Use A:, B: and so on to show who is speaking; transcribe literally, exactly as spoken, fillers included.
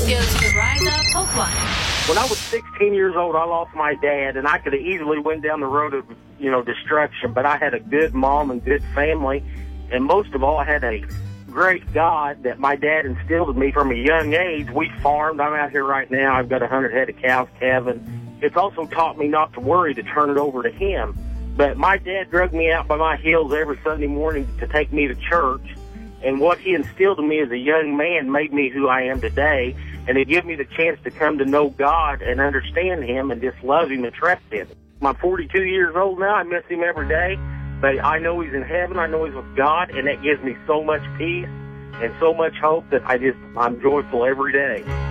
A: Go to the Rise Up Helpline.
B: When I was sixteen years old, I lost my dad, and I could have easily went down the road of, you know, destruction, but I had a good mom and good family, and most of all, I had a great God that my dad instilled in me from a young age. We farmed. I'm out here right now. I've got a hundred head of cows, Kevin. It's also taught me not to worry, to turn it over to him. But my dad dragged me out by my heels every Sunday morning to take me to church, and what he instilled in me as a young man made me who I am today, and it gave me the chance to come to know God and understand him and just love him and trust him. I'm forty-two years old now. I miss him every day, but I know he's in heaven. I know he's with God, and that gives me so much peace and so much hope that I just, I'm joyful every day.